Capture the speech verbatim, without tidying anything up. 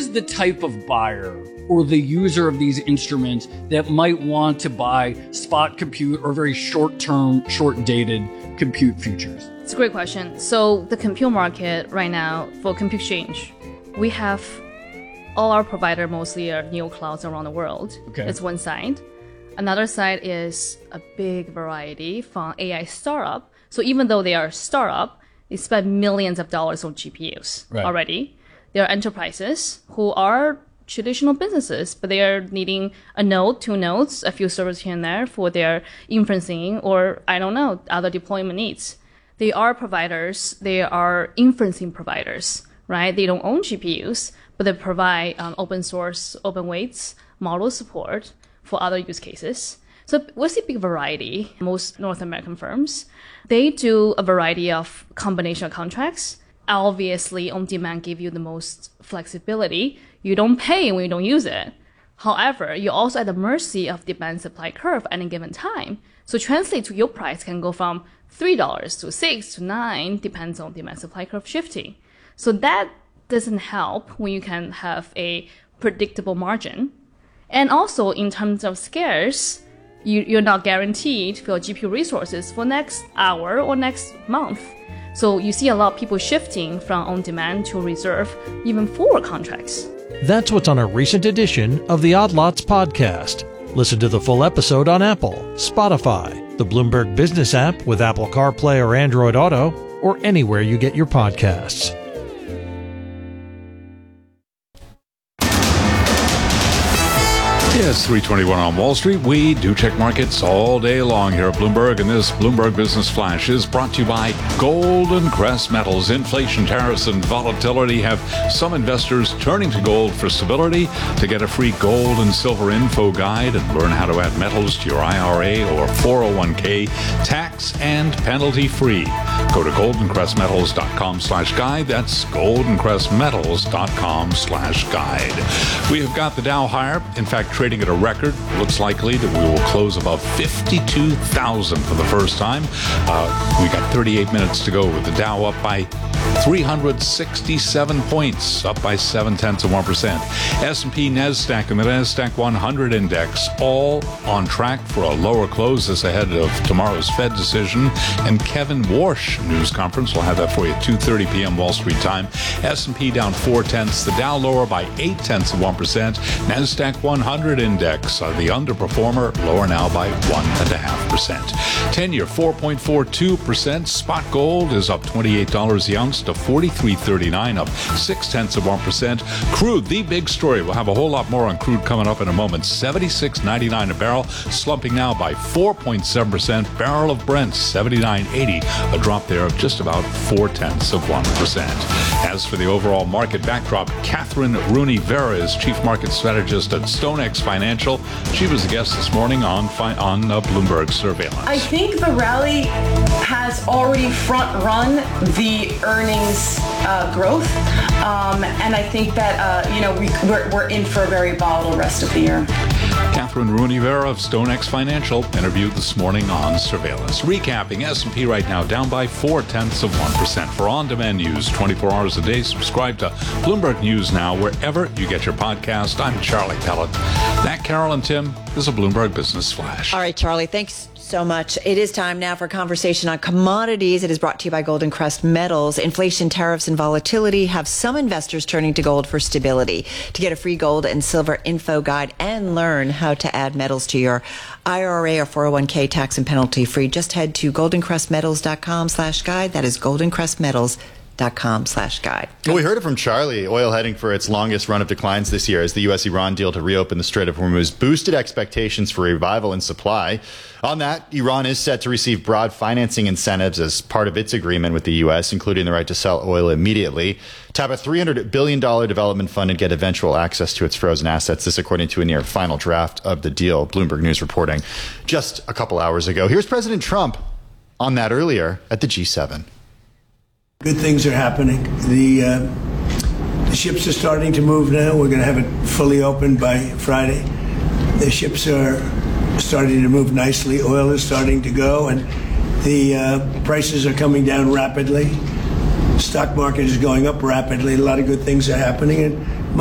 is the type of buyer or the user of these instruments that might want to buy spot compute or very short-term, short-dated compute futures? It's a great question. So the compute market right now for compute exchange, we have all our provider mostly are neoclouds around the world. Okay. That's one side. Another side is a big variety from A I startup. So even though they are a startup, they spend millions of dollars on G P Us right. already. There are enterprises who are traditional businesses, but they are needing a node, two nodes, a few servers here and there for their inferencing or, I don't know, other deployment needs. They are providers. They are inferencing providers, right? They don't own G P Us, but they provide um, open source, open weights, model support for other use cases. So we see a big variety. Most North American firms, they do a variety of combination of contracts. Obviously, on-demand give you the most flexibility. You don't pay when you don't use it. However, you're also at the mercy of demand supply curve at any given time. So translate to your price can go from three dollars to six to nine, depends on demand supply curve shifting. So that doesn't help when you can have a predictable margin. And also in terms of scarce, you, you're not guaranteed for your G P U resources for next hour or next month. So you see a lot of people shifting from on-demand to reserve, even forward contracts. That's what's on a recent edition of the Odd Lots podcast. Listen to the full episode on Apple, Spotify, the Bloomberg Business app with Apple CarPlay or Android Auto, or anywhere you get your podcasts. It's three twenty-one on Wall Street. We do check markets all day long here at Bloomberg, and this Bloomberg Business Flash is brought to you by Golden Crest Metals. Inflation, tariffs, and volatility have some investors turning to gold for stability. To get a free gold and silver info guide and learn how to add metals to your I R A or four oh one k tax and penalty free, go to goldencrestmetals.com slash guide. That's goldencrestmetals.com slash guide. We have got the Dow higher. In fact, trading at a record. Looks likely that we will close above fifty-two thousand for the first time. Uh, we got thirty-eight minutes to go with the Dow up by three hundred sixty-seven points, up by seven tenths of one percent. S and P, NASDAQ, and the NASDAQ one hundred index all on track for a lower close this ahead of tomorrow's Fed decision and Kevin Warsh news conference. We'll have that for you at two thirty p.m. Wall Street time. S and P down four tenths, the Dow lower by eight tenths of one percent. NASDAQ one hundred index, uh, the underperformer, lower now by one point five percent. ten-year four point four two percent. Spot gold is up twenty-eight dollars the ounce to forty-three thirty-nine, up six tenths of one percent. Crude, the big story. We'll have a whole lot more on crude coming up in a moment. seventy-six ninety-nine a barrel, slumping now by four point seven percent. Barrel of Brent, seventy-nine eighty, a drop there of just about four tenths of one percent. As for the overall market backdrop, Catherine Rooney Vera is chief market strategist at StoneX Financial. She was a guest this morning on fi- on uh, Bloomberg Surveillance. I think the rally has already front-run the earnings uh, growth, um, and I think that uh, you know we, we're, we're in for a very volatile rest of the year. Catherine Rooney Vera of StoneX Financial interviewed this morning on Surveillance. Recapping, S and P right now down by four tenths of one percent. For on-demand news twenty-four hours a day, subscribe to Bloomberg News Now wherever you get your podcast. I'm Charlie Pellet. That, Carol and Tim, is a Bloomberg Business Flash. All right, Charlie, thanks so much. It is time now for a conversation on commodities. It is brought to you by Golden Crest Metals. Inflation, tariffs, and volatility have some investors turning to gold for stability. To get a free gold and silver info guide and learn how to add metals to your I R A or four oh one k tax and penalty free, just head to goldencrestmetals.com slash guide. That is goldencrestmetals.com slash guide. Well, we heard it from Charlie. Oil heading for its longest run of declines this year as the U S Iran deal to reopen the Strait of Hormuz boosted expectations for revival in supply. On that, Iran is set to receive broad financing incentives as part of its agreement with the U S, including the right to sell oil immediately, tap a three hundred billion dollars development fund, and get eventual access to its frozen assets. This according to a near final draft of the deal, Bloomberg News reporting just a couple hours ago. Here's President Trump on that earlier at the G seven. Good things are happening. The, uh, the ships are starting to move now. We're going to have it fully open by Friday. The ships are starting to move nicely. Oil is starting to go, and the uh, prices are coming down rapidly. Stock market is going up rapidly. A lot of good things are happening, and